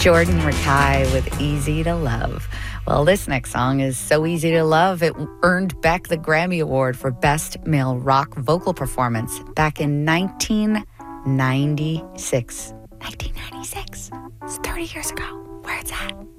Jordan Rakei with Easy to Love. Well, this next song is so easy to love, it earned Beck the Grammy Award for Best Male Rock Vocal Performance back in 1996. 1996. It's 30 years ago. Where's that?